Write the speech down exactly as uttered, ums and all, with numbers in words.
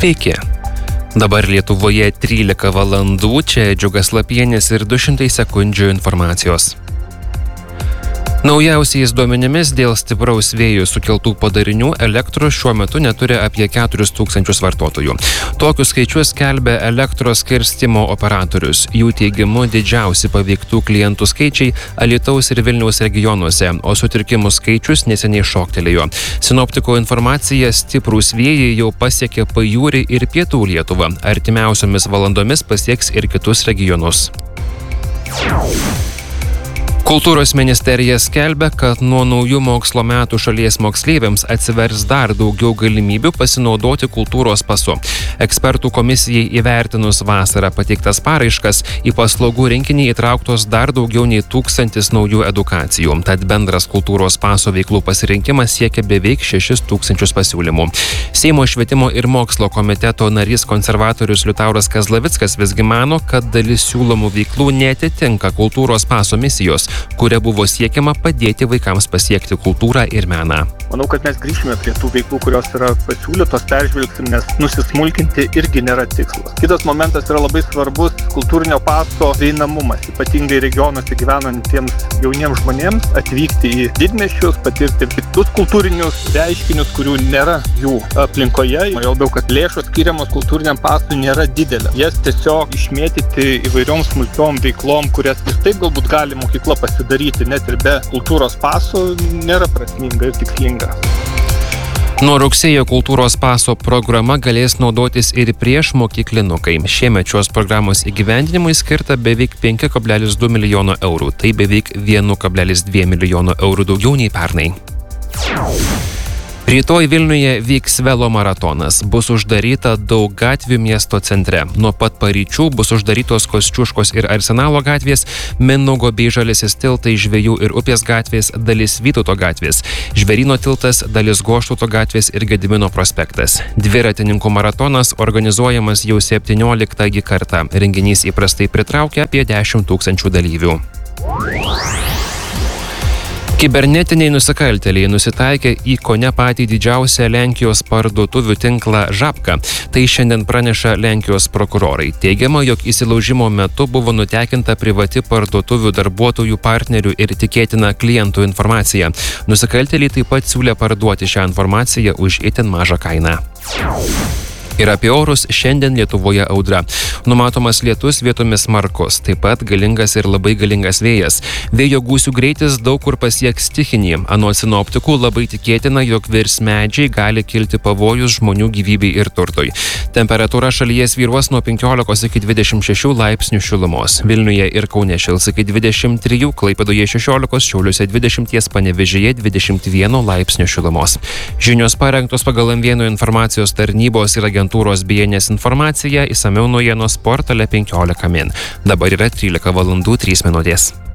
Sveiki. Dabar Lietuvoje trylika valandų, čia Džiugas Lapienis ir du šimtai sekundžių informacijos. Naujausiais duomenimis dėl stipraus vėjo sukeltų padarinių elektros šiuo metu neturi apie keturis tūkstančius vartotojų. Tokius skaičius skelbia elektros skirstymo operatorius. Jų teigimu didžiausi paveiktų klientų skaičiai Alytaus ir Vilniaus regionuose, o sutrikimų skaičius neseniai šoktelėjo. Sinoptikų informacija, stiprūs vėjai jau pasiekė Pajūrį ir Pietų Lietuvą. Artimiausiomis valandomis pasieks ir kitus regionus. Kultūros ministerija skelbia, kad nuo naujų mokslo metų šalies moksleiviams atsivers dar daugiau galimybių pasinaudoti kultūros pasu. Ekspertų komisijai įvertinus vasarą pateiktas paraiškas, į paslaugų rinkinį įtrauktos dar daugiau nei tūkstantis naujų edukacijų. Tad bendras kultūros paso veiklų pasirinkimas siekia beveik šešis tūkstančius pasiūlymų. Seimo švietimo ir mokslo komiteto narys konservatorius Liutauras Kazlavickas visgi mano, kad dalis siūlomų veiklų neatitinka kultūros paso misijos, kuria buvo siekiama padėti vaikams pasiekti kultūrą ir meną. Manau, kad mes grįžime prie tų veiklų, kurios yra pasiūlytos, peržvelgsim, nes nusismulkinti irgi nėra tikslas. Kitas momentas yra labai svarbus kultūrinio paso prieinamumas, ypatingai regionuose gyvenantiems jauniems žmonėms atvykti į didmiesčius, patirti kitus kultūrinius reiškinius, kurių nėra jų aplinkoje. Jau labiau, kad lėšos skiriamos kultūriniam pasui nėra didelė. Jas tiesiog išmėtyti įvairiom smulkiom veiklom, kurias ir taip galbūt gali mokykla pasidaryti, net ir be kultūros paso, nėra prasminga ir tikslinga. Nuo rugsėjo kultūros paso programa galės naudotis ir prieš mokyklinukai. Šiemet šios programos įgyvendinimui skirta beveik penki kablelis du milijono eurų. Tai beveik vienas kablelis du milijono eurų daugiau nei pernai. Rytoj Vilniuje vyks velo maratonas. Bus uždaryta daug gatvių miesto centre. Nuo pat paryčių bus uždarytos Kosciuškos ir Arsenalo gatvės, Mindaugo bei Žaliasis tiltai, Žvejų ir Upės gatvės, dalis Vytauto gatvės, Žvėryno tiltas, dalis Goštauto gatvės ir Gedimino prospektas. Dviratininkų maratonas organizuojamas jau septynioliktąjį kartą. Renginys įprastai pritraukia apie dešimt tūkstančių dalyvių. Kibernetiniai nusikaltėliai nusitaikė į kone patį didžiausią Lenkijos parduotuvių tinklą Žabka. Tai šiandien praneša Lenkijos prokurorai. Teigiama, jog įsilaužimo metu buvo nutekinta privati parduotuvių darbuotojų, partnerių ir tikėtina klientų informacija. Nusikaltėliai taip pat siūlė parduoti šią informaciją už itin mažą kainą. Ir apie orus, šiandien Lietuvoje audra. Numatomas lietus, vietomis smarkus, taip pat galingas ir labai galingas vėjas. Vėjo gūsių greitis daug kur pasieks stichinį. Anot sinoptikų labai tikėtina, jog virs medžiai, gali kilti pavojus žmonių gyvybei ir turtui. Temperatūra šalyje svyruos nuo penkiolikos iki dvidešimt šešių laipsnių šilumos. Vilniuje ir Kaune šils iki dvidešimt trijų, Klaipėdoje šešiolikos, Šiauliuose dvidešimt, Panevėžyje dvidešimt vieno laipsnio šilumos. Žinios parengtos pagal M vienas informacijos tarnybos ir agentūros Agentūros B N S informacija, išsamiau naujienos portale penkiolika min. Dabar yra trylika valandų trys minutės.